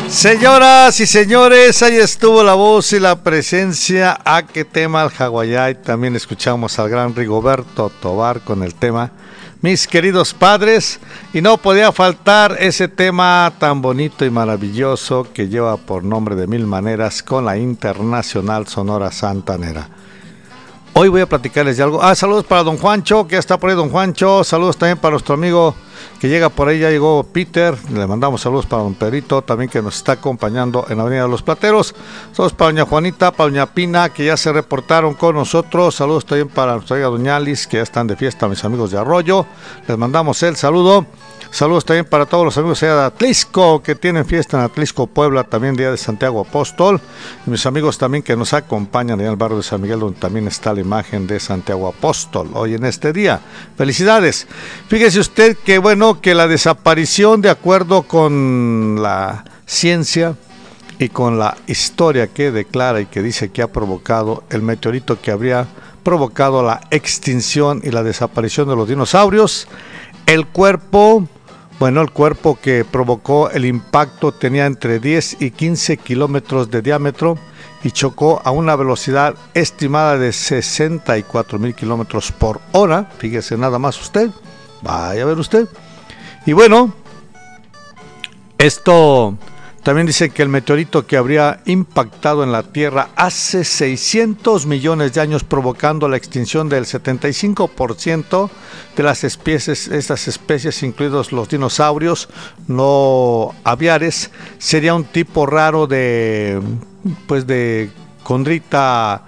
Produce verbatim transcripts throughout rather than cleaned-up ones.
Señoras y señores, ahí estuvo la voz y la presencia a que tema al Hawaiiay. También escuchamos al gran Rigoberto Tobar con el tema Mis queridos padres, y no podía faltar ese tema tan bonito y maravilloso que lleva por nombre de Mil Maneras con la Internacional Sonora Santanera. Hoy voy a platicarles de algo. Ah, saludos para don Juancho, que ya está por ahí don Juancho. Saludos también para nuestro amigo que llega por ahí, ya llegó Peter. Le mandamos saludos para don Pedrito, también que nos está acompañando en la Avenida de los Plateros. Saludos para doña Juanita, para doña Pina, que ya se reportaron con nosotros. Saludos también para nuestra amiga doña Alice, que ya están de fiesta, mis amigos de Arroyo. Les mandamos el saludo. Saludos también para todos los amigos allá de Atlisco, que tienen fiesta en Atlisco, Puebla, también día de Santiago Apóstol. Y mis amigos también que nos acompañan en el barrio de San Miguel, donde también está la imagen de Santiago Apóstol hoy en este día. Felicidades. Fíjese usted que bueno, que la desaparición, de acuerdo con la ciencia y con la historia que declara y que dice que ha provocado el meteorito que habría provocado la extinción y la desaparición de los dinosaurios, el cuerpo... Bueno, el cuerpo que provocó el impacto tenía entre diez y quince kilómetros de diámetro y chocó a una velocidad estimada de sesenta y cuatro mil kilómetros por hora. Fíjese nada más usted, vaya a ver usted. Y bueno, esto también dice que el meteorito que habría impactado en la Tierra hace seiscientos millones de años, provocando la extinción del setenta y cinco por ciento de las especies, estas especies, incluidos los dinosaurios no aviares, sería un tipo raro de, pues de condrita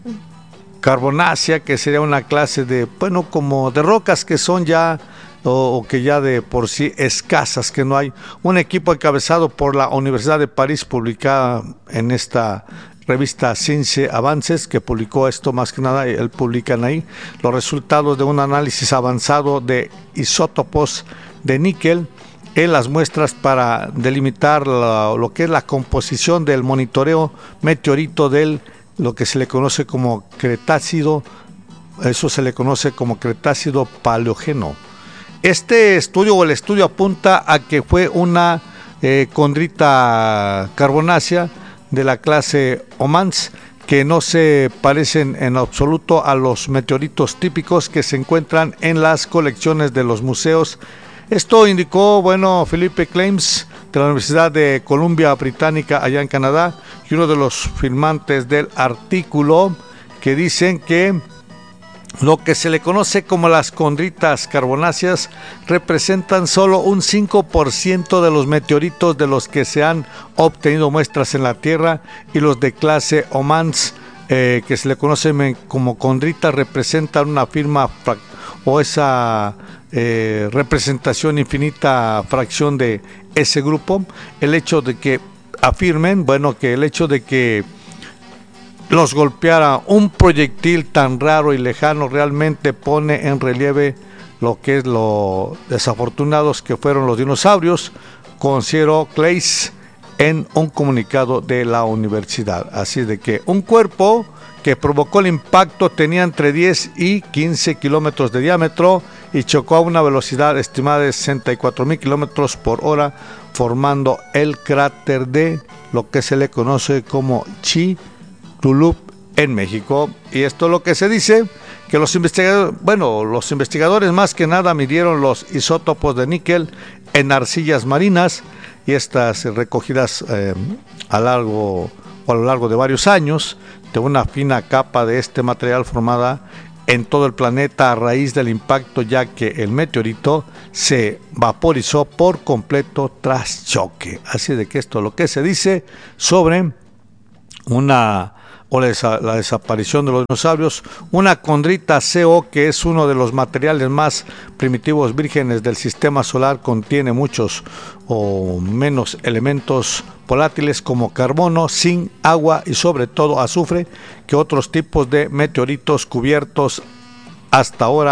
carbonácea, que sería una clase de, bueno, como de rocas que son ya o que ya de por sí escasas, que no hay. Un equipo encabezado por la Universidad de París, publicada en esta revista Science Avances, que publicó esto más que nada, él publican ahí los resultados de un análisis avanzado de isótopos de níquel en las muestras para delimitar la, lo que es la composición del monitoreo meteorito del lo que se le conoce como Cretácido, eso se le conoce como Cretácido Paleógeno. Este estudio o el estudio apunta a que fue una eh, condrita carbonácea de la clase Omans, que no se parecen en absoluto a los meteoritos típicos que se encuentran en las colecciones de los museos. Esto indicó, bueno, Philippe Clems, de la Universidad de Columbia Británica allá en Canadá, y uno de los firmantes del artículo, que dicen que lo que se le conoce como las condritas carbonáceas representan solo un cinco por ciento de los meteoritos de los que se han obtenido muestras en la Tierra, y los de clase Omans, eh, que se le conoce como condritas, representan una firma o esa eh, representación infinita fracción de ese grupo. El hecho de que afirmen, bueno, que el hecho de que los golpeara un proyectil tan raro y lejano realmente pone en relieve lo que es lo desafortunados que fueron los dinosaurios, consideró Clays en un comunicado de la universidad. Así de que un cuerpo que provocó el impacto tenía entre diez y quince kilómetros de diámetro y chocó a una velocidad estimada de sesenta y cuatro mil kilómetros por hora, formando el cráter de lo que se le conoce como Chicxulub en México. Y esto es lo que se dice, que los investigadores, bueno, los investigadores más que nada midieron los isótopos de níquel en arcillas marinas, y estas recogidas eh, a largo o a lo largo de varios años de una fina capa de este material formada en todo el planeta a raíz del impacto, ya que el meteorito se vaporizó por completo tras choque. Así de que esto es lo que se dice sobre una o la, desa, la desaparición de los dinosaurios. Una condrita C O, que es uno de los materiales más primitivos vírgenes del sistema solar, contiene muchos o menos elementos volátiles como carbono, zinc, agua y sobre todo azufre, que otros tipos de meteoritos cubiertos hasta ahora